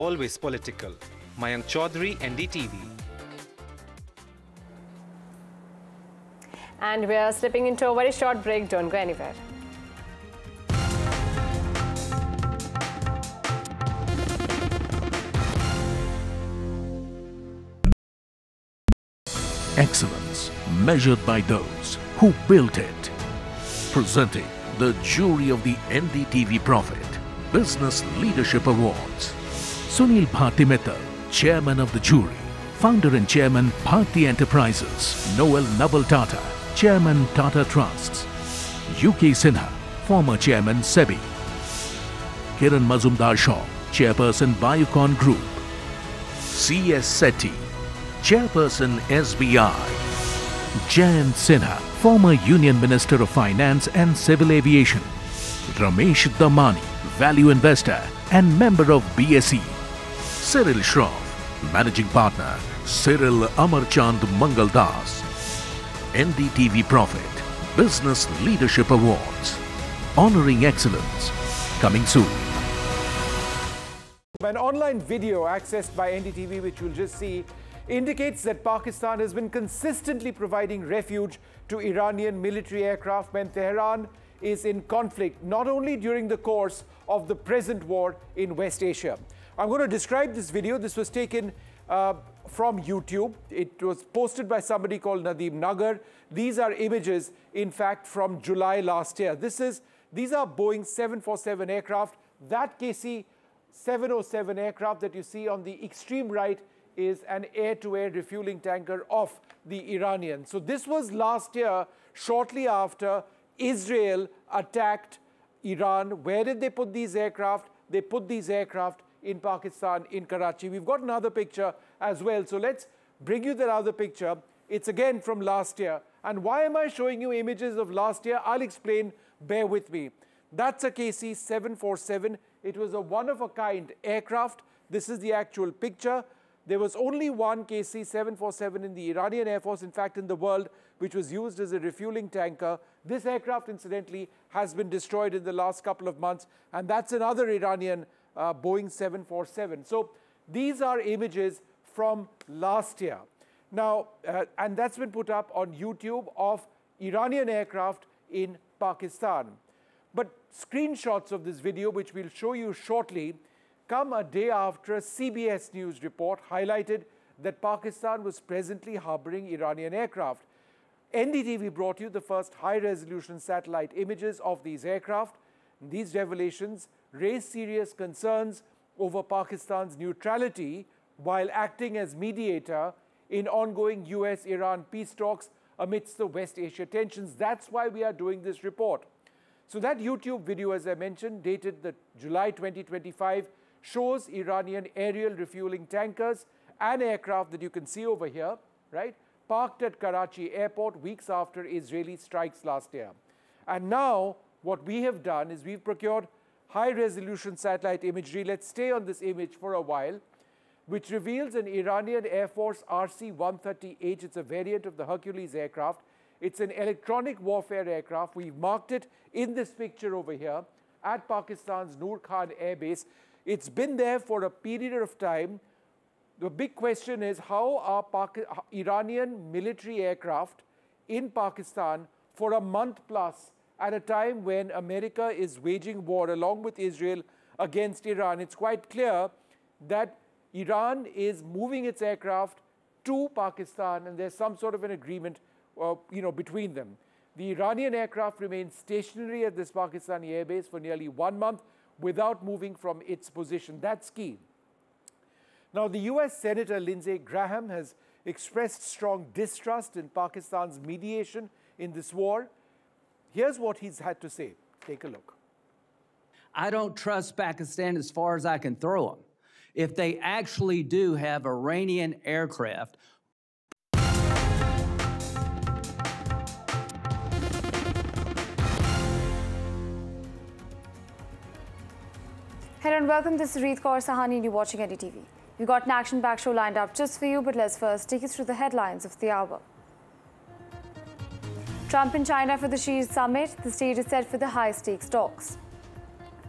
Always political. Mayank Chaudhary, NDTV. And we are slipping into a very short break. Don't go anywhere. Excellence measured by those who built it. Presenting the jury of the NDTV Profit Business Leadership Awards. Sunil Bharti Mittal, Chairman of the jury. Founder and Chairman, Bharti Enterprises. Noel Naval Tata, Chairman, Tata Trusts. UK Sinha, former Chairman, SEBI. Kiran Mazumdar Shaw, Chairperson, Biocon Group. C.S. Sethi, Chairperson, SBI. Jayant Sinha, former Union Minister of Finance and Civil Aviation. Ramesh Damani, Value Investor and member of BSE. Cyril Shroff, Managing Partner, Cyril Amarchand Mangaldas. NDTV Profit Business Leadership Awards. Honoring excellence. Coming soon. An online video accessed by NDTV, which you'll just see, indicates that Pakistan has been consistently providing refuge to Iranian military aircraft when Tehran is in conflict, not only during the course of the present war in West Asia. I'm going to describe this video. This was taken from YouTube. It was posted by somebody called Nadeem Nagar. These are images, in fact, from July last year. These are Boeing 747 aircraft. That KC-707 aircraft that you see on the extreme right is an air-to-air refueling tanker of the Iranians. So this was last year, shortly after Israel attacked Iran. Where did they put these aircraft? They put these aircraft in Pakistan, in Karachi. We've got another picture as well. So let's bring you that other picture. It's again from last year. And why am I showing you images of last year? I'll explain. Bear with me. That's a KC-747. It was a one-of-a-kind aircraft. This is the actual picture. There was only one KC-747 in the Iranian Air Force, in fact, in the world, which was used as a refueling tanker. This aircraft, incidentally, has been destroyed in the last couple of months, and that's another Iranian Boeing 747. So these are images from last year. Now, and that's been put up on YouTube of Iranian aircraft in Pakistan. But screenshots of this video, which we'll show you shortly, come a day after a CBS News report highlighted that Pakistan was presently harboring Iranian aircraft. NDTV brought you the first high-resolution satellite images of these aircraft. These revelations raise serious concerns over Pakistan's neutrality while acting as mediator in ongoing US-Iran peace talks amidst the West Asia tensions. That's why we are doing this report. So that YouTube video, as I mentioned, dated the July 2025, shows Iranian aerial refueling tankers and aircraft that you can see over here, right, parked at Karachi airport weeks after Israeli strikes last year. And now what we have done is we've procured high-resolution satellite imagery. Let's stay on this image for a while, which reveals an Iranian Air Force RC-130H. It's a variant of the Hercules aircraft. It's an electronic warfare aircraft. We've marked it in this picture over here at Pakistan's Noor Khan Air Base. It's been there for a period of time. The big question is, how are Iranian military aircraft in Pakistan for a month plus at a time when America is waging war along with Israel against Iran? It's quite clear that Iran is moving its aircraft to Pakistan, and there's some sort of an agreement between them. The Iranian aircraft remains stationary at this Pakistani airbase for nearly 1 month without moving from its position. That's key. Now, the US Senator Lindsey Graham has expressed strong distrust in Pakistan's mediation in this war. Here's what he's had to say. Take a look. I don't trust Pakistan as far as I can throw them. If they actually do have Iranian aircraft. Hello and welcome. This is Reet Kaur Sahani and you're watching NDTV. We've got an action-packed show lined up just for you, but let's first take you through the headlines of the hour. Trump in China for the Xi summit. The stage is set for the high-stakes talks.